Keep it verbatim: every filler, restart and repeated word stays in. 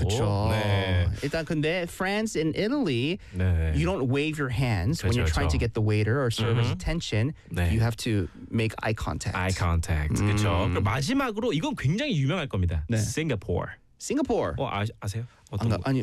그렇죠. 네. 일단 근데 France and Italy, 네. you don't wave your hands when 그렇죠, you're trying to 그렇죠. get the waiter or server's attention. 네. You have to make eye contact. Eye contact. 그렇죠. 그리고 마지막으로 이건 굉장히 유명할 겁니다. 네. Singapore. Singapore. 어 아, 아세요? 안 어떤 가, 거? 아니